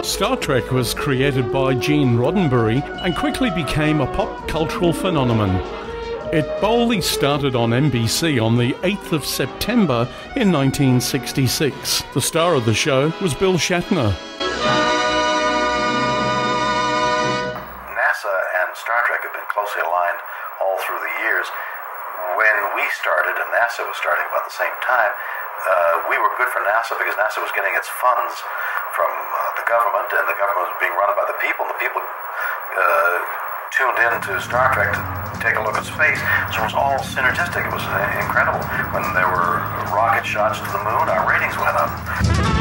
Star Trek was created by Gene Roddenberry and quickly became a pop cultural phenomenon. It boldly started on NBC on the 8th of September in 1966. The star of the show was Bill Shatner. NASA and Star Trek have been closely aligned all through the years. When we started, and NASA was starting about the same time, we were good for NASA because NASA was getting its funds from the government, and the government was being run by the people, and the people tuned in to Star Trek to take a look at space. So it was all synergistic. It was incredible. When there were rocket shots to the moon, our ratings went up.